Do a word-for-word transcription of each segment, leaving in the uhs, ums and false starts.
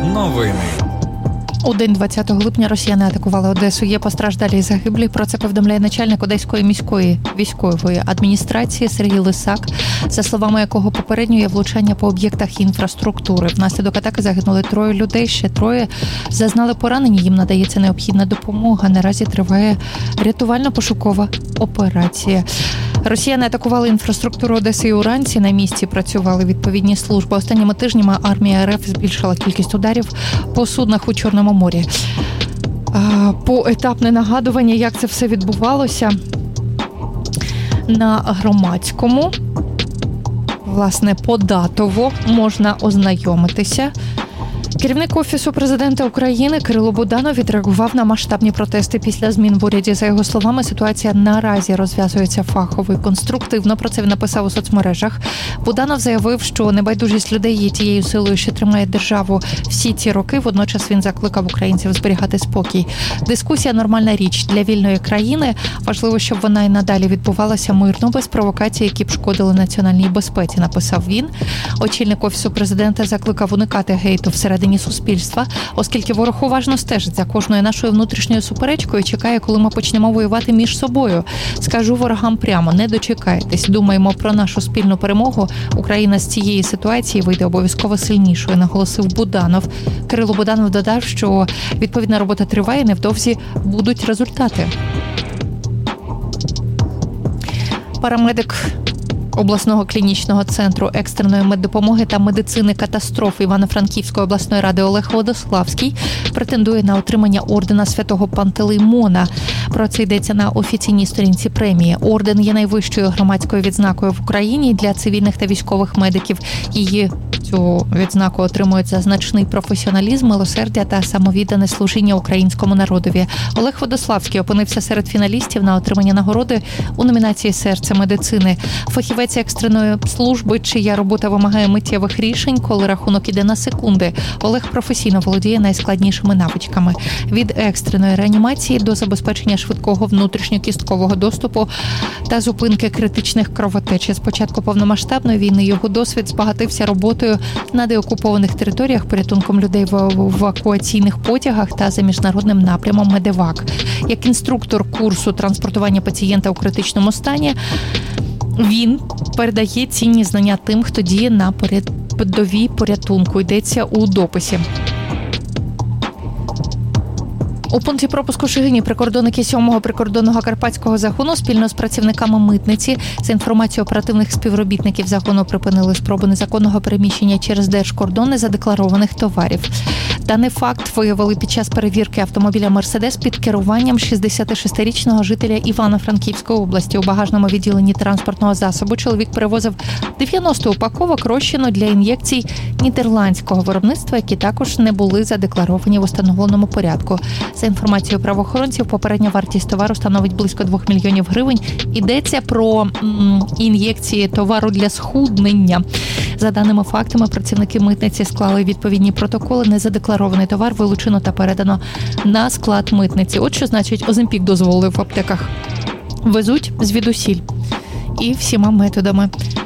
Новини. У день двадцятого липня росіяни атакували Одесу. Є постраждалі і загиблі. Про це повідомляє начальник Одеської міської військової адміністрації Сергій Лисак, за словами якого попередньо є влучання по об'єктах інфраструктури. Внаслідок атаки загинули троє людей, ще троє зазнали поранені. Їм надається необхідна допомога. Наразі триває рятувально-пошукова операція. Росіяни атакували інфраструктуру Одеси і уранці. На місці працювали відповідні служби. Останніми тижнями армія РФ збільшила кількість ударів по суднах у Чорному морі. Поетапне нагадування, як це все відбувалося на Громадському. Власне, податово можна ознайомитися. Керівник Офісу Президента України Кирило Буданов відреагував на масштабні протести після змін в уряді. За його словами, ситуація наразі розв'язується фахово і конструктивно. Про це він написав у соцмережах. Буданов заявив, що небайдужість людей є тією силою, що тримає державу всі ці роки. Водночас він закликав українців зберігати спокій. Дискусія – нормальна річ для вільної країни. Важливо, щоб вона і надалі відбувалася мирно, без провокацій, які б шкодили національній безпеці, написав він. Очільник Офісу Президента закликав уникати гейту всередині суспільства, оскільки ворог уважно стежить за кожною нашою внутрішньою суперечкою і чекає, коли ми почнемо воювати між собою. Скажу ворогам прямо, не дочекайтесь. Думаємо про нашу спільну перемогу. Україна з цієї ситуації вийде обов'язково сильнішою, наголосив Буданов. Кирило Буданов додав, що відповідна робота триває, невдовзі будуть результати. Парамедик обласного клінічного центру екстреної меддопомоги та медицини катастроф Івано-Франківської обласної ради Олег Водославський претендує на отримання ордена Святого Пантелеймона. Про це йдеться на офіційній сторінці премії. Орден є найвищою громадською відзнакою в Україні для цивільних та військових медиків. Її цю відзнаку отримують за значний професіоналізм, милосердя та самовіддане служіння українському народові. Олег Водославський опинився серед фіналістів на отримання нагороди у номінації «Серце медицини». Фахівець екстреної служби, чия робота вимагає миттєвих рішень, коли рахунок іде на секунди. Олег професійно володіє найскладнішими навичками. Від екстреної реанімації до забезпечення швидкого внутрішньокісткового доступу та зупинки критичних кровотеч. З початку повномасштабної війни його досвід збагатився роботою на деокупованих територіях, порятунком людей в евакуаційних потягах та за міжнародним напрямом «Медевак». Як інструктор курсу транспортування пацієнта у критичному стані, він передає цінні знання тим, хто діє на передовій порятунку. Йдеться у дописі. У пункті пропуску Шигині прикордонники сьомого прикордонного карпатського загону спільно з працівниками митниці за інформацією оперативних співробітників загону припинили спробу незаконного переміщення через держкордон незадекларованих товарів. Даний факт виявили під час перевірки автомобіля «Мерседес» під керуванням шістдесятишестирічного жителя Івано-Франківської області. У багажному відділенні транспортного засобу чоловік перевозив дев'яносто упаковок розчину для ін'єкцій нідерландського виробництва, які також не були задекларовані в установленому порядку. За інформацією правоохоронців, попередня вартість товару становить близько двох мільйонів гривень. Йдеться про м, ін'єкції товару для схуднення. За даними фактами, працівники митниці склали відповідні протоколи. Незадекларований товар вилучено та передано на склад митниці. От що значить Оземпік дозволив в аптеках. Везуть звідусіль. І всіма методами.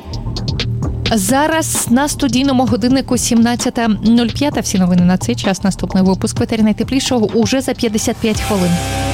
Зараз на студійному годиннику сімнадцята нуль п'ять. Всі новини на цей час. Наступний випуск «Ветері найтеплішого» уже за п'ятдесят п'ять хвилин.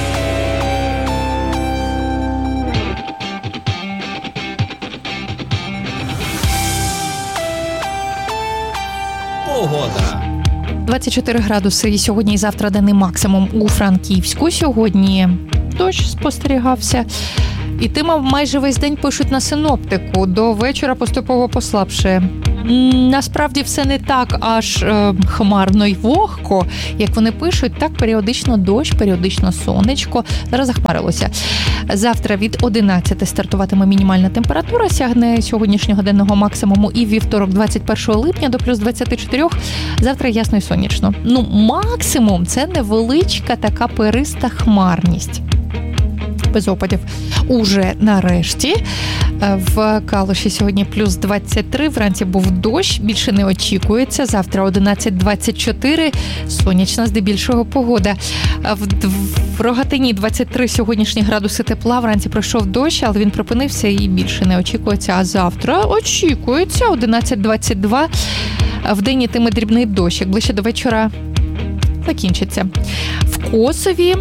Погода. двадцять чотири градуси і сьогодні і завтра денний максимум у Франківську. Сьогодні дощ спостерігався. Ітиме майже весь день, пишуть на синоптику. До вечора поступово послабшає. Насправді все не так аж е, хмарно й вогко, як вони пишуть. Так, періодично дощ, періодично сонечко. Зараз захмарилося. Завтра від одинадцяти стартуватиме мінімальна температура, сягне сьогоднішнього денного максимуму і вівторок двадцять першого липня до плюс двадцять чотири. Завтра ясно і сонячно. Ну, максимум – це невеличка така периста хмарність. Без опадів. Уже нарешті в Калуші сьогодні плюс двадцять три, вранці був дощ, більше не очікується. Завтра одинадцять двадцять чотири, сонячна здебільшого погода. В Рогатині двадцять три сьогоднішні градуси тепла, вранці пройшов дощ, але він припинився і більше не очікується. А завтра очікується одинадцять двадцять два. Вдень йтиме дрібний дощик, ближче до вечора закінчиться. В Косові...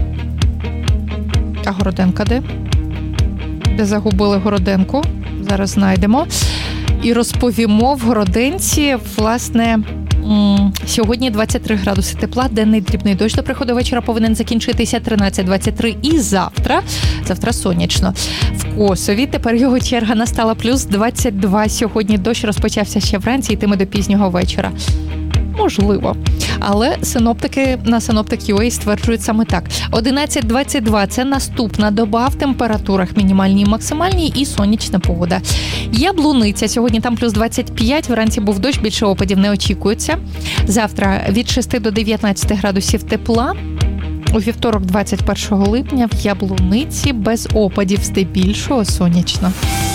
А Городенка де? Де загубили Городенку? Зараз знайдемо. І розповімо в Городенці, власне, сьогодні двадцять три градуси тепла, денний дрібний дощ до приходу вечора повинен закінчитися тринадцять двадцять три. І завтра, завтра сонячно. В Косові тепер його черга настала плюс двадцять два. Сьогодні дощ розпочався ще вранці, йтиме до пізнього вечора. Можливо. Але синоптики на Synoptic.ua стверджують саме так. одинадцять двадцять два – це наступна доба в температурах мінімальній і максимальній і сонячна погода. Яблуниця. Сьогодні там плюс двадцять п'ять, вранці був дощ, більше опадів не очікується. Завтра від шести до дев'ятнадцяти градусів тепла. У вівторок, двадцять першого липня, в Яблуниці без опадів, здебільшого сонячно.